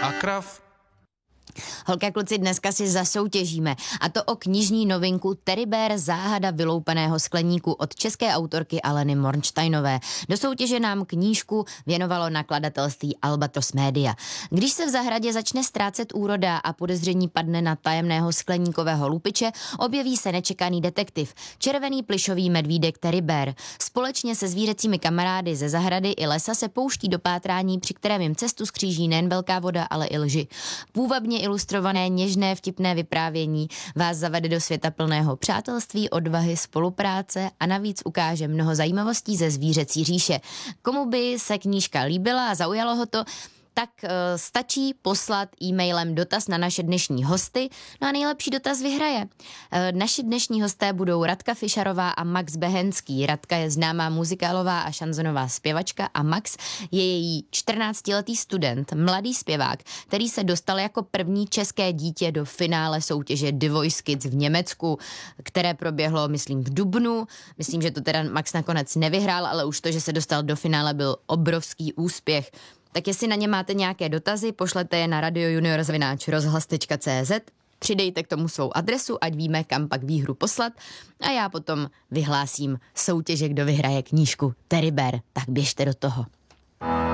a krav. Holky, kluci, dneska si zasoutěžíme, a to o knižní novinku Teddy Bear, záhada vyloupaného skleníku od české autorky Aleny Mornsteinové. Do soutěže nám knížku věnovalo nakladatelství Albatros Media. Když se v zahradě začne ztrácet úroda a podezření padne na tajemného skleníkového lupiče, objeví se nečekaný detektiv, červený plyšový medvídek Teddy Bear. Společně se zvířecími kamarády ze zahrady i lesa se pouští do pátrání, při kterém jim cestu skříží nejen velká voda, ale i lži. Půvabně ilustrované, něžné, vtipné vyprávění vás zavede do světa plného přátelství, odvahy, spolupráce a navíc ukáže mnoho zajímavostí ze zvířecí říše. Komu by se knížka líbila a zaujalo ho to, tak stačí poslat e-mailem dotaz na naše dnešní hosty, no a nejlepší dotaz vyhraje. Naši dnešní hosté budou Radka Fišarová a Max Behenský. Radka je známá muzikálová a šanzonová zpěvačka a Max je její 14letý student, mladý zpěvák, který se dostal jako první české dítě do finále soutěže The Voice Kids v Německu, které proběhlo, myslím, v dubnu. Myslím, že to teda Max nakonec nevyhrál, ale už to, že se dostal do finále, byl obrovský úspěch. Tak jestli na ně máte nějaké dotazy, pošlete je na radiojunior@rozhlas.cz, přidejte k tomu svou adresu, ať víme, kam pak výhru poslat, a já potom vyhlásím soutěže, kdo vyhraje knížku Teddy Bear. Tak běžte do toho.